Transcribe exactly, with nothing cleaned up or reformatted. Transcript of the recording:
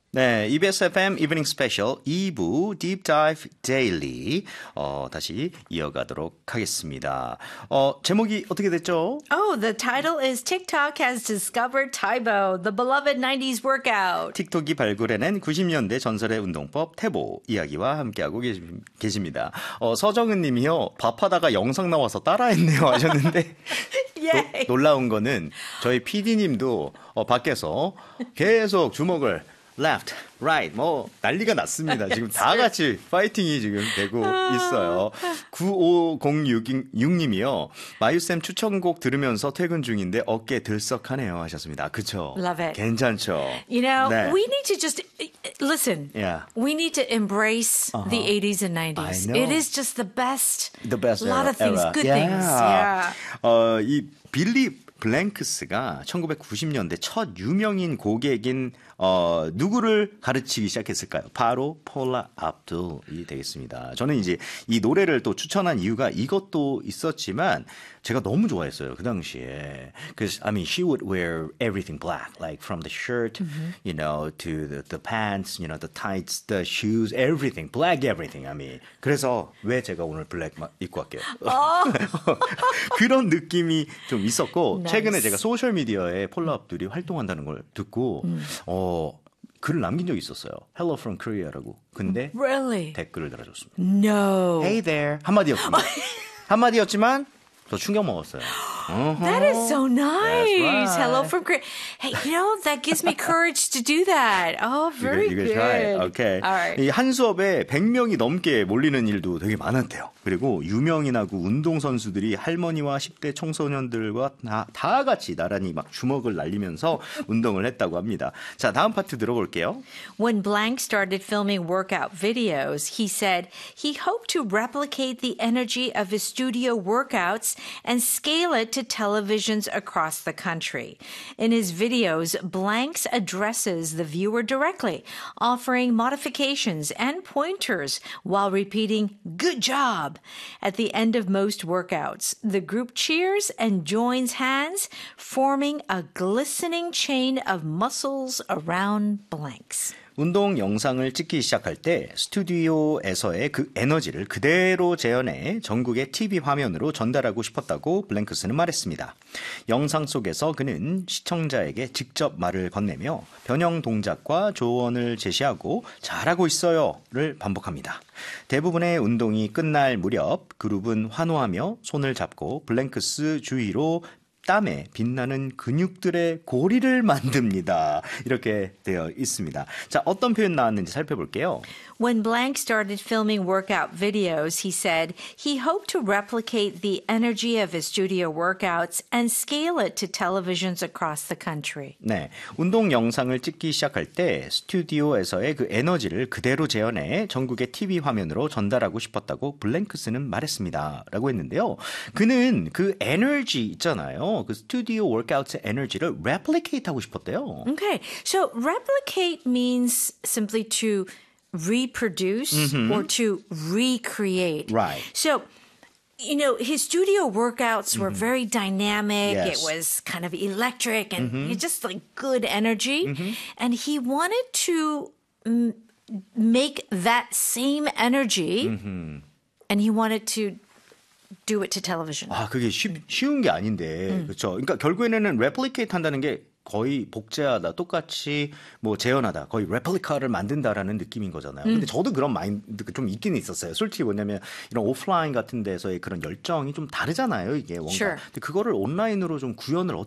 네, 이비에스 에프엠 Evening Special 이 부 Deep Dive Daily 어, 다시 이어가도록 하겠습니다. 어, 제목이 어떻게 됐죠? Oh, the title is TikTok has discovered Taibo, the beloved nineties workout. 틱톡이 발굴해낸 구십 년대 전설의 운동법 태보 이야기와 함께하고 계시, 계십니다. 어, 서정은 님이요. 밥하다가 영상 나와서 따라했네요 하셨는데 Yay. 노, 놀라운 거는 저희 피디님도 어, 밖에서 계속 주먹을 left, right, 뭐 난리가 났습니다. 지금 다 같이 파이팅이 지금 되고 있어요. 구오공육 님이요. 마유쌤 추천곡 들으면서 퇴근 중인데 어깨 들썩하네요 하셨습니다. 그쵸? Love it. 괜찮죠? You know, 네. we need to just listen. Yeah. We need to embrace Uh-huh. the eighties and nineties. I know. It is just the best. The best A lot era, of things, era. good yeah. things. Yeah. 어, 이 빌리 블랭크스가 천구백구십 년대 첫 유명인 고객인 어, 누구를 가르치기 시작했을까요? 바로 폴라 압둘이 되겠습니다. 저는 이제 이 노래를 또 추천한 이유가 이것도 있었지만 제가 너무 좋아했어요. 그 당시에. Because I mean, she would wear everything black, like from the shirt, mm-hmm. you know, to the, the pants, you know, the tights, the shoes, everything, black everything. I mean, 그래서 왜 제가 오늘 블랙 입고 갈게요. 그런 느낌이 좀 있었고 Nice. 최근에 제가 소셜 미디어에 폴라 압둘이 활동한다는 걸 듣고 음. 어, 글을 남긴 적이 있었어요. Hello from Korea라고. 근데 Really? 댓글을 달아줬습니다. No. Hey there. 한마디였습니다. 한마디였지만 더 충격 먹었어요. Uh-huh. That is so nice. That's right. Hello from Korea. Hey, you know, that gives me courage to do that. Oh, very you good. can try. Okay. All right. 이 한 수업에 백 명이 넘게 몰리는 일도 되게 많았대요. 그리고 유명인하고 운동선수들이 할머니와 십 대 청소년들과 다, 다 같이 나란히 막 주먹을 날리면서 운동을 했다고 합니다. 자, 다음 파트 들어볼게요. When Blank started filming workout videos, he said he hoped to replicate the energy of his studio workouts and scale it to televisions across the country. In his videos, Blanks addresses the viewer directly, offering modifications and pointers while repeating, "Good job." At the end of most workouts, the group cheers and joins hands, forming a glistening chain of muscles around Blanks. 운동 영상을 찍기 시작할 때 스튜디오에서의 그 에너지를 그대로 재현해 전국의 티비 화면으로 전달하고 싶었다고 블랭크스는 말했습니다. 영상 속에서 그는 시청자에게 직접 말을 건네며 변형 동작과 조언을 제시하고 잘하고 있어요를 반복합니다. 대부분의 운동이 끝날 무렵 그룹은 환호하며 손을 잡고 블랭크스 주위로 땀에 빛나는 근육들의 고리를 만듭니다. 이렇게 되어 있습니다. 자, 어떤 표현 나왔는지 살펴볼게요. When Blank started filming workout videos, he said he hoped to replicate the energy of his studio workouts and scale it to televisions across the country. 네, 운동 영상을 찍기 시작할 때 스튜디오에서의 그 에너지를 그대로 재현해 전국의 티비 화면으로 전달하고 싶었다고 블랭크스는 말했습니다. 라고 했는데요. 그는 그 에너지 있잖아요. 그 스튜디오 워크아웃의 에너지를 replicate 하고 싶었대요. Okay, so replicate means simply to reproduce mm-hmm. or to recreate. Right. So, you know, his studio workouts were mm-hmm. very dynamic. Yes. It was kind of electric and mm-hmm. just like good energy. Mm-hmm. And he wanted to m- make that same energy mm-hmm. and he wanted to do it to television. 아, 그게 쉬, 쉬운 게 아닌데. 음. 그렇죠. 그러니까 결국에는 replicate 한다는 게 거의 복제하다, 똑같이 뭐 재현하다, 거의 레플리카를 만든다라는 느낌인 거잖아요. 음. 근데 저도 그런 마인드가 좀 있긴 있었어요. 솔직히 뭐냐면 이런 오프라인 같은 데서의 그런 열정이 좀 다르잖아요, 이게 뭔가. Sure. 근데 그거를 온라인으로 좀 구현을